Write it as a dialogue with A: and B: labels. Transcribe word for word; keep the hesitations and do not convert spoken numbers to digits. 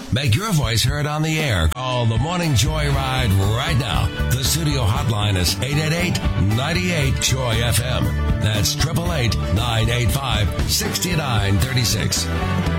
A: Make your voice heard on the air. Call the Morning Joy Ride right now. The studio hotline is eight eight eight, nine eight, Joy F M. That's eight eight eight, nine eight five, six nine three six.